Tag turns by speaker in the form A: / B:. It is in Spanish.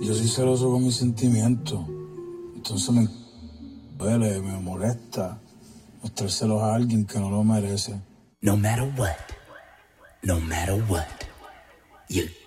A: Yo soy celoso con mis sentimientos. Entonces me duele, me molesta mostrárselos a alguien que no lo merece.
B: No matter what, you